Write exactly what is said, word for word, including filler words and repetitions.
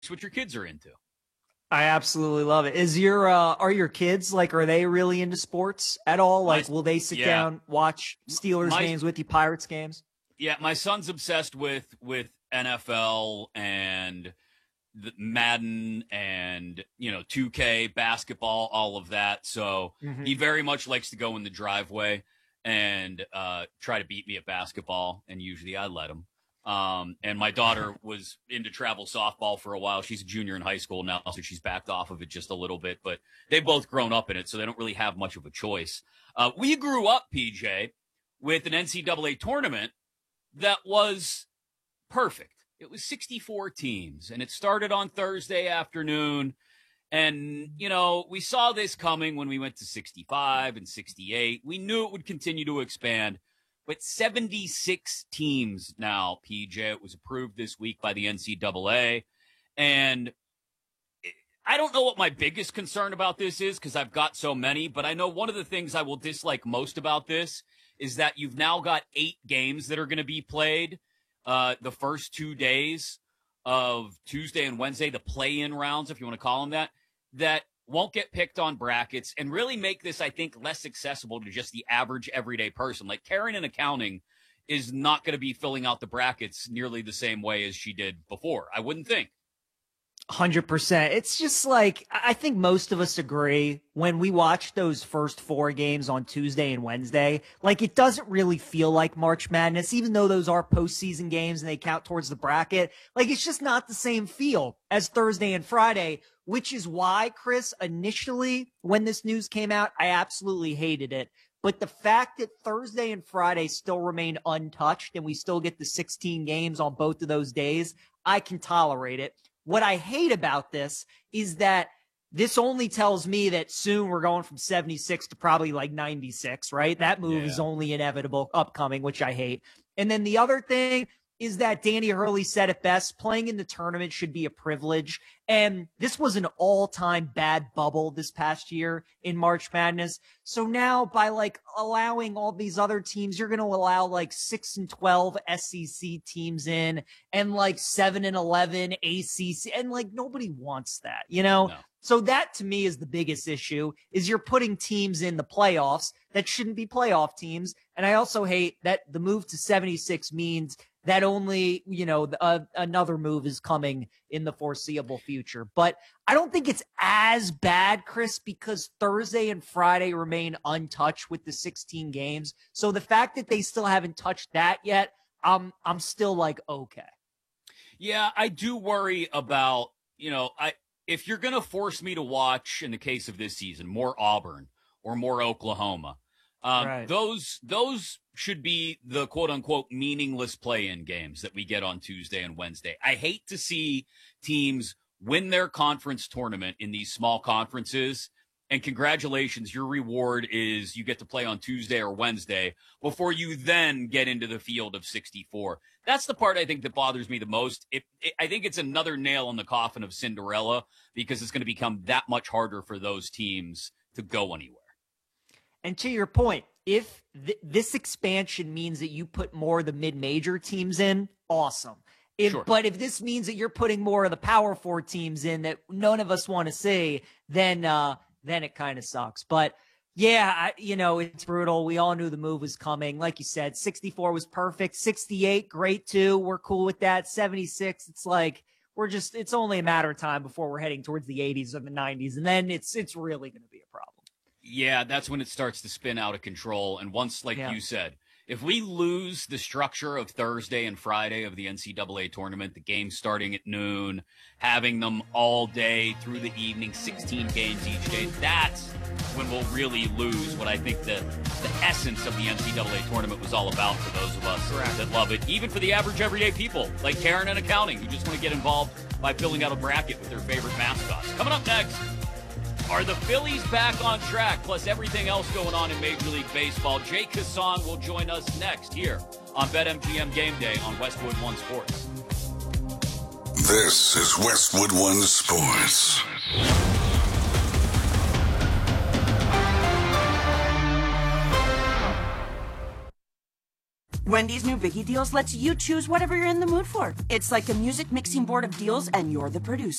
what your kids are into. I absolutely love it. Is your uh, are your kids like? Are they really into sports at all? Like, my, will they sit yeah. down, watch Steelers my, games with you, Pirates games? Yeah, my son's obsessed with with N F L and the Madden and, you know, two K basketball, all of that. So mm-hmm. he very much likes to go in the driveway and uh, try to beat me at basketball, and usually I let him. Um, and my daughter was into travel softball for a while. She's a junior in high school now, so she's backed off of it just a little bit, but they've both grown up in it, so they don't really have much of a choice. Uh, we grew up, P J, with an N C double A tournament that was perfect. It was sixty-four teams, and it started on Thursday afternoon. And, you know, we saw this coming when we went to sixty-five and sixty-eight. We knew it would continue to expand. But seventy-six teams now, P J. It was approved this week by the N C double A. And I don't know what my biggest concern about this is because I've got so many, but I know one of the things I will dislike most about this is that you've now got eight games that are going to be played uh, the first two days of Tuesday and Wednesday, the play-in rounds, if you want to call them that, that won't get picked on brackets and really make this, I think, less accessible to just the average everyday person. Like Karen in accounting is not going to be filling out the brackets nearly the same way as she did before. I wouldn't think. one hundred percent. It's just like, I think most of us agree when we watch those first four games on Tuesday and Wednesday, like it doesn't really feel like March Madness, even though those are postseason games and they count towards the bracket. Like it's just not the same feel as Thursday and Friday, which is why, Chris, initially when this news came out, I absolutely hated it. But the fact that Thursday and Friday still remain untouched and we still get the sixteen games on both of those days, I can tolerate it. What I hate about this is that this only tells me that soon we're going from seventy-six to probably like ninety-six, right? That move yeah. is only inevitable, upcoming, which I hate. And then the other thing is that Danny Hurley said it best, playing in the tournament should be a privilege. And this was an all-time bad bubble this past year in March Madness. So now by like allowing all these other teams, you're going to allow like six and twelve S E C teams in and like seven and eleven A C C. And like nobody wants that, you know? No. So that to me is the biggest issue is you're putting teams in the playoffs that shouldn't be playoff teams. And I also hate that the move to seventy-six means that only, you know, uh, another move is coming in the foreseeable future. But I don't think it's as bad, Chris, because Thursday and Friday remain untouched with the sixteen games. So the fact that they still haven't touched that yet, um, I'm still like, okay. Yeah, I do worry about, you know, I if you're going to force me to watch, in the case of this season, more Auburn or more Oklahoma, Um, right. Those those should be the quote-unquote meaningless play-in games that we get on Tuesday and Wednesday. I hate to see teams win their conference tournament in these small conferences, and congratulations, your reward is you get to play on Tuesday or Wednesday before you then get into the field of sixty-four. That's the part I think that bothers me the most. It, it, I think it's another nail in the coffin of Cinderella because it's going to become that much harder for those teams to go anywhere. And to your point, if th- this expansion means that you put more of the mid-major teams in, awesome. If, sure. But if this means that you're putting more of the Power Four teams in that none of us want to see, then uh, then it kind of sucks. But yeah, I, you know, it's brutal. We all knew the move was coming. Like you said, sixty-four was perfect. sixty-eight, great too. We're cool with that. seventy-six, it's like we're just, it's only a matter of time before we're heading towards the eighties or the nineties. And then it's it's really going to be a problem. Yeah, that's when it starts to spin out of control. And once, like yeah. you said, if we lose the structure of Thursday and Friday of the N C double A tournament, the games starting at noon, having them all day through the evening, sixteen games each day, that's when we'll really lose what I think the, the essence of the N C double A tournament was all about for those of us Correct. that love it, even for the average everyday people like Karen in accounting who just want to get involved by filling out a bracket with their favorite mascots. Coming up next, are the Phillies back on track, plus everything else going on in Major League Baseball? Jay Kassan will join us next here on BetMGM Game Day on Westwood One Sports. This is Westwood One Sports. When Wendy's new Biggie Deals lets you choose whatever you're in the mood for. It's like a music mixing board of deals, and you're the producer.